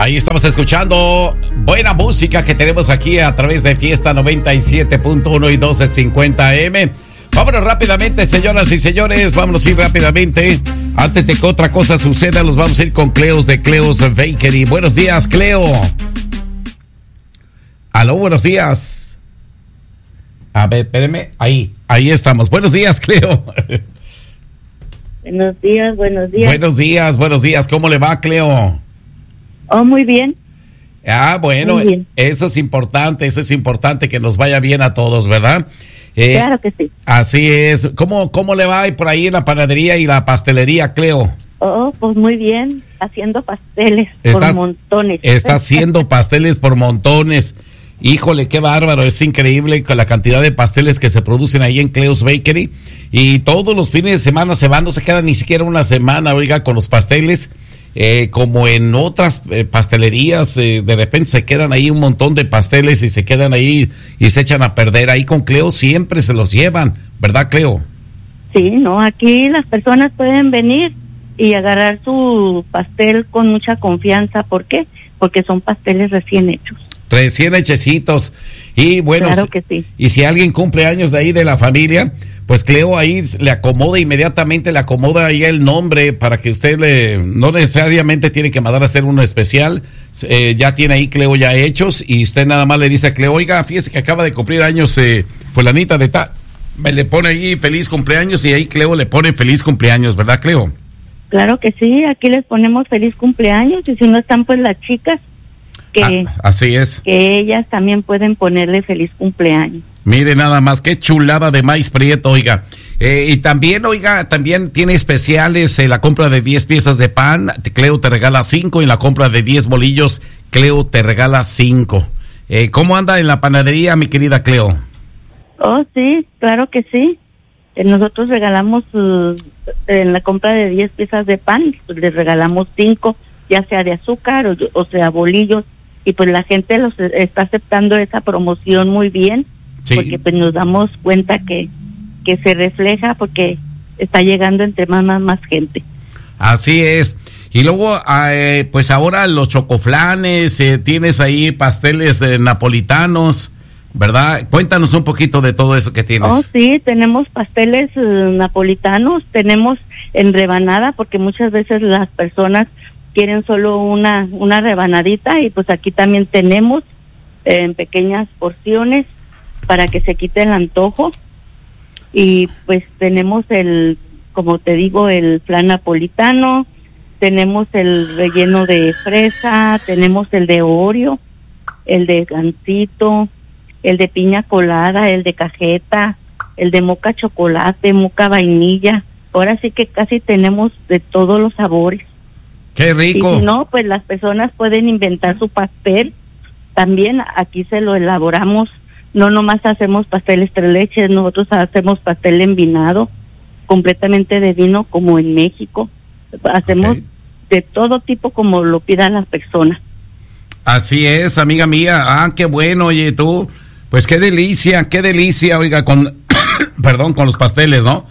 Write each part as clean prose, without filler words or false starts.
Ahí estamos escuchando buena música que tenemos aquí a través de Fiesta 97.1 y 1250 AM. Vámonos rápidamente, señoras y señores, vámonos a ir rápidamente. Antes de que otra cosa suceda, los vamos a ir con Cleo's de Cleo's Bakery. Buenos días, Cleo. Aló, buenos días. A ver, espéreme, ahí estamos. Buenos días, Cleo. Buenos días. Buenos días, ¿cómo le va, Cleo? Oh, muy bien. Bueno, eso es importante que nos vaya bien a todos, ¿verdad? Claro que sí. Así es. ¿Cómo le va por ahí en la panadería y la pastelería, Cleo? Oh, pues muy bien, haciendo pasteles por montones. Está haciendo pasteles por montones. Híjole, qué bárbaro, es increíble con la cantidad de pasteles que se producen ahí en Cleo's Bakery. Y todos los fines de semana se van, no se queda ni siquiera una semana, oiga, con los pasteles. Como en otras pastelerías, de repente se quedan ahí un montón de pasteles y se quedan ahí y se echan a perder. Ahí con Cleo siempre se los llevan, ¿verdad, Cleo? Sí, no, aquí las personas pueden venir y agarrar su pastel con mucha confianza. ¿Por qué? Porque son pasteles recién hechos. Recién hechecitos. Y bueno, claro que sí. Y si alguien cumple años de ahí de la familia, pues Cleo ahí le acomoda ahí el nombre para que usted no necesariamente tiene que mandar a hacer uno especial. Ya tiene ahí Cleo ya hechos y usted nada más le dice a Cleo, oiga, fíjese que acaba de cumplir años fulanita de tal. Me le pone ahí feliz cumpleaños y ahí Cleo le pone feliz cumpleaños, ¿verdad, Cleo? Claro que sí, aquí les ponemos feliz cumpleaños y si no están pues las chicas, así es, que ellas también pueden ponerle feliz cumpleaños. Mire nada más, qué chulada de maíz prieto, oiga. Y también, también tiene especiales. La compra de 10 piezas de pan, Cleo te regala 5, y en la compra de 10 bolillos, Cleo te regala 5. ¿Cómo anda en la panadería, mi querida Cleo? Oh, sí, claro que sí. Nosotros regalamos, en la compra de 10 piezas de pan, les regalamos 5, ya sea de azúcar o sea bolillos. Y pues la gente los está aceptando esa promoción muy bien, sí. Porque pues nos damos cuenta que se refleja porque está llegando entre más gente. Así es. Y luego, pues ahora los chocoflanes, tienes ahí pasteles napolitanos, ¿verdad? Cuéntanos un poquito de todo eso que tienes. Oh, sí, tenemos pasteles napolitanos, tenemos en rebanada, porque muchas veces las personas quieren solo una rebanadita, y pues aquí también tenemos en pequeñas porciones para que se quite el antojo. Y pues tenemos como te digo, el flan napolitano, tenemos el relleno de fresa, tenemos el de Oreo, el de gansito, el de piña colada, el de cajeta, el de moca chocolate, moca vainilla. Ahora sí que casi tenemos de todos los sabores. ¡Qué rico! Y si no, pues las personas pueden inventar su pastel. También aquí se lo elaboramos. No nomás hacemos pasteles tres leches, nosotros hacemos pastel envinado, completamente de vino, como en México. Hacemos de todo tipo como lo pidan las personas. Así es, amiga mía. Qué bueno, oye, tú. Pues qué delicia, oiga, perdón, con los pasteles, ¿no?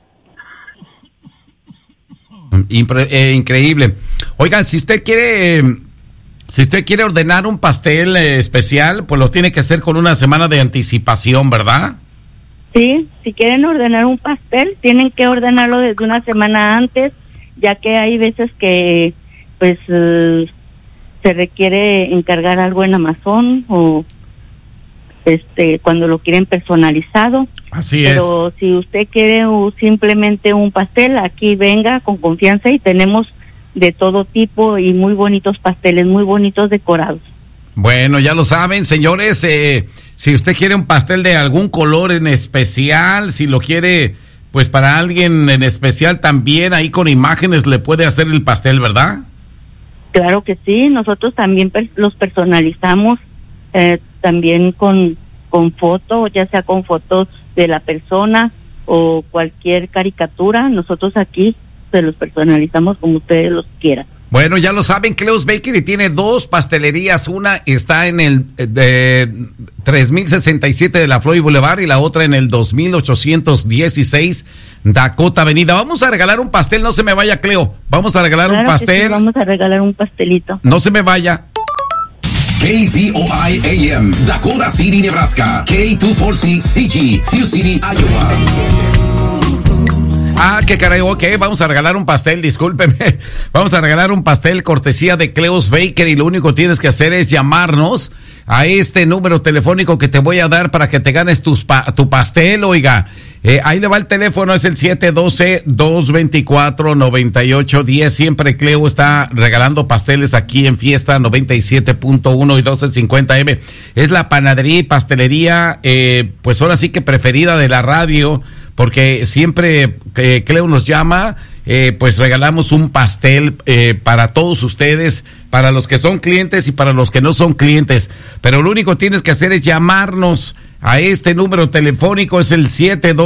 Increíble. Oigan, si usted quiere ordenar un pastel especial, pues lo tiene que hacer con una semana de anticipación, ¿verdad? Sí, si quieren ordenar un pastel, tienen que ordenarlo desde una semana antes, ya que hay veces que pues se requiere encargar algo en Amazon o cuando lo quieren personalizado. Así Pero si usted quiere simplemente un pastel, aquí venga con confianza y tenemos de todo tipo y muy bonitos pasteles, muy bonitos decorados. Bueno, ya lo saben, señores, si usted quiere un pastel de algún color en especial, si lo quiere pues para alguien en especial, también ahí con imágenes le puede hacer el pastel, ¿verdad? Claro que sí, nosotros también los personalizamos, también con fotos, ya sea con fotos de la persona o cualquier caricatura. Nosotros aquí se los personalizamos como ustedes los quieran. Bueno, ya lo saben, Cleo's Bakery tiene 2 pastelerías. Una está en el 3067 de la Floyd Boulevard y la otra en el 2816 Dakota Avenida. Vamos a regalar un pastel, no se me vaya, Cleo. Vamos a regalar un pastel. Sí, vamos a regalar un pastelito. No se me vaya. KZOI AM, Dakota City, Nebraska. K240CG, Sioux City, Iowa. Ah, qué caray, ok, vamos a regalar un pastel, discúlpeme. Vamos a regalar un pastel cortesía de Cleo's Bakery. Lo único que tienes que hacer es llamarnos a este número telefónico que te voy a dar para que te ganes tu pastel, oiga. Ahí le va el teléfono, es el 712-224-9810. Siempre Cleo está regalando pasteles aquí en Fiesta 97.1 y 1250M. Es la panadería y pastelería, pues ahora sí que preferida de la radio, porque siempre que Cleo nos llama, pues regalamos un pastel para todos ustedes, para los que son clientes y para los que no son clientes. Pero lo único que tienes que hacer es llamarnos a este número telefónico, es el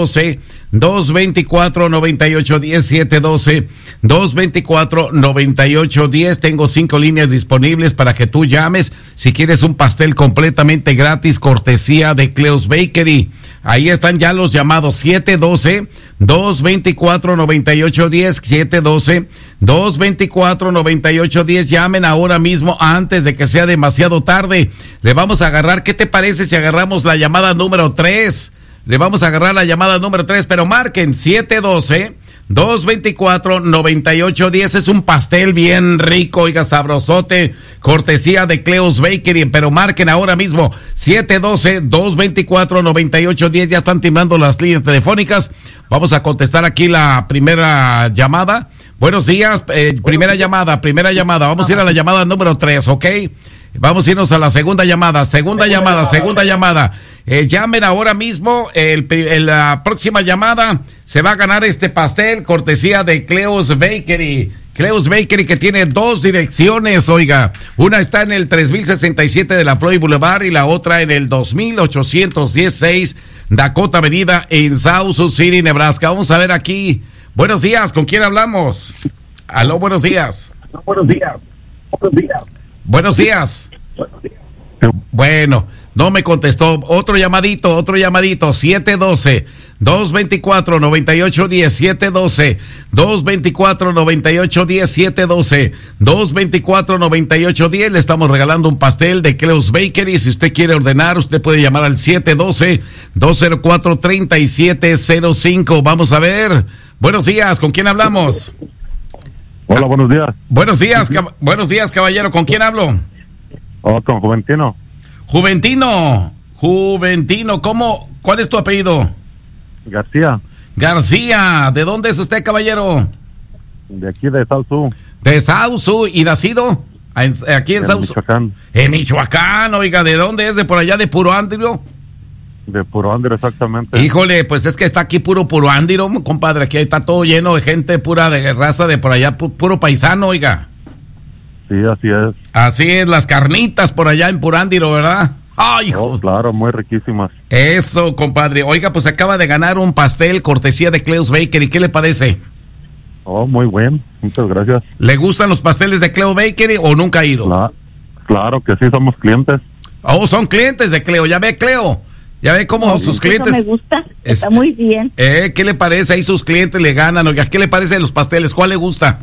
712-224-9810, 712-224-9810. Tengo 5 líneas disponibles para que tú llames si quieres un pastel completamente gratis, cortesía de Cleo's Bakery. Ahí están ya los llamados, 712-224-9810, 712-224-9810. Llamen ahora mismo antes de que sea demasiado tarde. Le vamos a agarrar, ¿qué te parece si agarramos la llamada número 3? Le vamos a agarrar la llamada número 3, pero marquen 712-224-9810. Es un pastel bien rico, oiga, sabrosote, cortesía de Cleo's Bakery, pero marquen ahora mismo 712-224-9810. Ya están timbrando las líneas telefónicas. Vamos a contestar aquí la primera llamada. Buenos días, primera llamada. Vamos a ir a la llamada número 3, ¿ok? Vamos a irnos a la segunda llamada. Llamen ahora mismo. La próxima llamada se va a ganar este pastel cortesía de Cleo's Bakery. Cleo's Bakery, que tiene 2 direcciones, oiga. Una está en el 3067 de la Floyd Boulevard y la otra en el 2816 Dakota Avenida en Sioux City, Nebraska. Vamos a ver aquí. Buenos días, ¿con quién hablamos? Aló, buenos días. Buenos días. Bueno, no me contestó. Otro llamadito. 712-224-9810. 712-224-9810. 712-224-9810. Le estamos regalando un pastel de Cleo's Bakery. Si usted quiere ordenar, usted puede llamar al 712-204-3705. Vamos a ver. Buenos días, ¿con quién hablamos? Hola, buenos días. Buenos días, caballero. ¿Con quién hablo? Con Juventino. Juventino, ¿cómo? ¿Cuál es tu apellido? García. ¿De dónde es usted, caballero? De aquí de Sausu. De Sausu, ¿y nacido? Aquí en Sausu. Michoacán. En Michoacán, oiga, ¿de dónde es? ¿De por allá, de Puro Ándiro? De Puro Ándiro, exactamente. Híjole, pues es que está aquí puro Ándiro, compadre. Aquí está todo lleno de gente pura de raza de por allá, puro paisano, oiga. Sí, así es. Así es, las carnitas por allá en Puro Ándiro, ¿verdad? ¡Ay, hijo! Claro, muy riquísimas. Eso, compadre. Oiga, pues acaba de ganar un pastel cortesía de Cleo's Bakery. ¿Qué le parece? Muy bien. Muchas gracias. ¿Le gustan los pasteles de Cleo's Bakery o nunca ha ido? Claro que sí, somos clientes. Oh, son clientes de Cleo. Ya ve, Cleo. Ya ve cómo sus clientes... Eso me gusta, está muy bien. ¿Qué le parece? Ahí sus clientes le ganan. Oiga, ¿qué le parece los pasteles? ¿Cuál le gusta?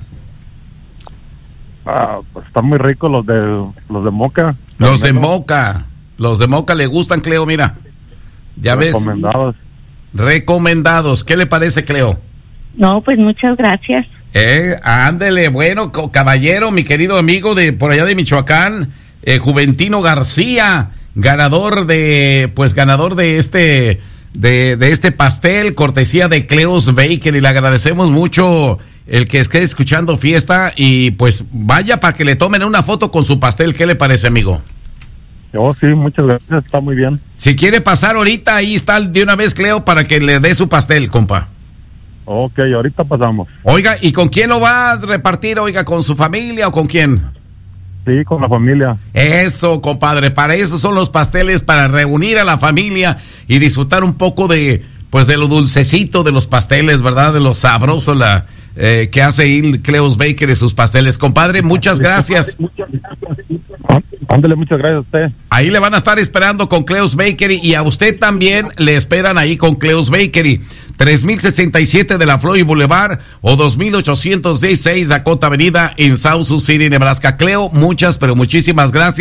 Pues están muy ricos los de Moca. Los de Moca le gustan, Cleo, mira. Ya Recomendados. ves. Recomendados. ¿Qué le parece, Cleo? No, pues muchas gracias. Ándele, bueno, caballero, mi querido amigo de por allá de Michoacán, Juventino García, ganador de este pastel, cortesía de Cleo's Bakery. Le agradecemos mucho el que esté escuchando Fiesta y pues vaya para que le tomen una foto con su pastel. ¿Qué le parece, amigo? Sí, muchas gracias, está muy bien. Si quiere pasar ahorita, ahí está de una vez, Cleo, para que le dé su pastel, compa. Ok, ahorita pasamos. Oiga, ¿y con quién lo va a repartir? Oiga, ¿con su familia o con quién? Sí, con la familia. Eso, compadre, para eso son los pasteles, para reunir a la familia y disfrutar un poco de pues de lo dulcecito de los pasteles, ¿verdad? De lo sabroso que hace ahí Cleo's Bakery sus pasteles. Compadre, muchas gracias. Ándale, muchas gracias a usted. Ahí le van a estar esperando con Cleo's Bakery y a usted también le esperan ahí con Cleo's Bakery. 3067 de la Floyd Boulevard o 2816 Dakota Avenida en South Sioux City, Nebraska. Cleo, muchas, pero muchísimas gracias.